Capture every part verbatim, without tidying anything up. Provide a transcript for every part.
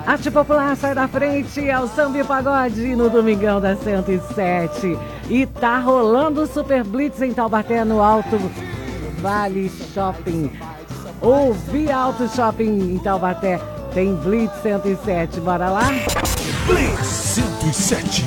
Arte Popular sai da frente ao Samba e Pagode no Domingão da cento e sete. E tá rolando o Super Blitz em Taubaté, no Alto Vale Shopping. O Via Alto Shopping em Taubaté tem Blitz cento e sete. Bora lá? Blitz cento e sete.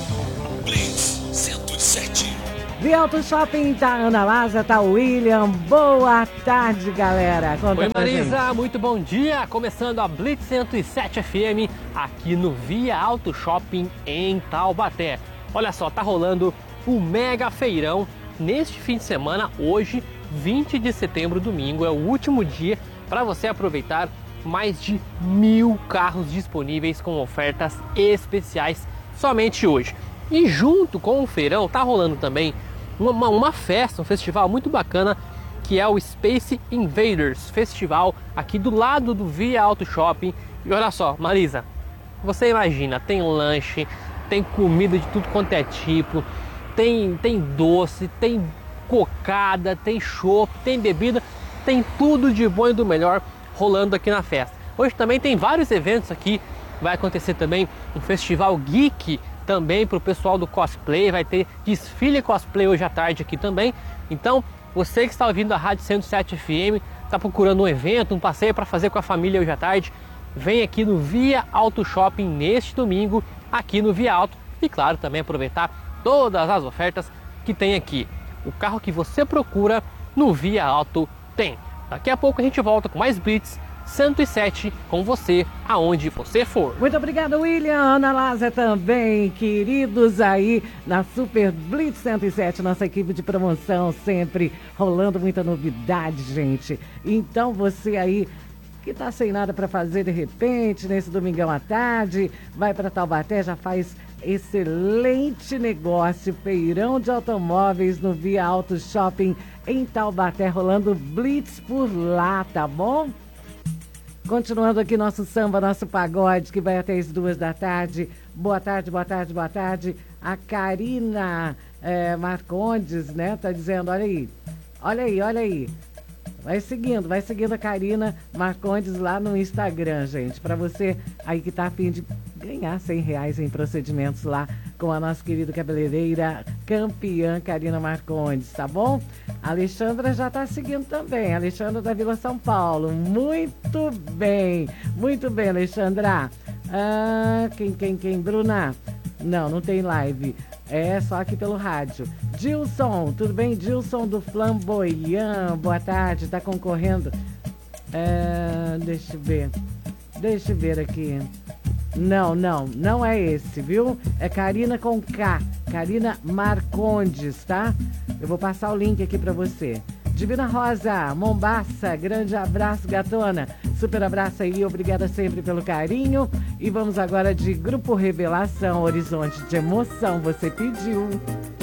Blitz cento e sete. Via Alto Shopping, tá Ana Lázara, tá William. Boa tarde, galera. Conta Oi, Marisa, muito bom dia. Começando a Blitz cento e sete F M aqui no Via Alto Shopping em Taubaté. Olha só, tá rolando o mega feirão neste fim de semana, hoje, vinte de setembro, domingo. É o último dia para você aproveitar mais de mil carros disponíveis com ofertas especiais somente hoje. E junto com o feirão tá rolando também uma, uma festa, um festival muito bacana, que é o Space Invaders Festival, aqui do lado do Via Alto Shopping. E olha só, Marisa, você imagina, tem lanche, tem comida de tudo quanto é tipo, tem, tem doce, tem cocada, tem chopp, tem bebida, tem tudo de bom e do melhor rolando aqui na festa. Hoje também tem vários eventos aqui, vai acontecer também um festival geek também para o pessoal do cosplay, vai ter desfile cosplay hoje à tarde aqui também. Então, você que está ouvindo a Rádio cento e sete F M, está procurando um evento, um passeio para fazer com a família hoje à tarde, vem aqui no Via Alto Shopping neste domingo, aqui no Via Alto. E claro, também aproveitar todas as ofertas que tem aqui. O carro que você procura no Via Alto tem. Daqui a pouco a gente volta com mais Blitz cento e sete com você, aonde você for. Muito obrigada, William, Ana Lázara também, queridos aí na Super Blitz cento e sete, nossa equipe de promoção sempre rolando muita novidade, gente. Então você aí que tá sem nada para fazer de repente, nesse domingão à tarde, vai para Taubaté, já faz excelente negócio, feirão de automóveis no Via Alto Shopping em Taubaté, rolando Blitz por lá, tá bom? Continuando aqui nosso samba, nosso pagode, que vai até as duas da tarde. Boa tarde, boa tarde, boa tarde. A Karina é, Marcondes, né, tá dizendo, olha aí, olha aí, olha aí. Vai seguindo, vai seguindo a Karina Marcondes lá no Instagram, gente. Para você aí que tá a fim de ganhar cem reais em procedimentos lá com a nossa querida cabeleireira campeã Karina Marcondes, tá bom? A Alexandra já tá seguindo também, a Alexandra da Vila São Paulo. Muito bem, muito bem, Alexandra. Ah, quem, quem, quem? Bruna? Não, não tem live. É só aqui pelo rádio. Dilson, tudo bem? Dilson do Flamboyant, boa tarde, tá concorrendo. É, deixa eu ver. Deixa eu ver aqui. Não, não, não é esse, viu? É Karina com K. Karina Marcondes, tá? Eu vou passar o link aqui pra você. Divina Rosa, Mombaça, grande abraço, gatona. Super abraço aí, obrigada sempre pelo carinho. E vamos agora de Grupo Revelação, Horizonte de Emoção, você pediu.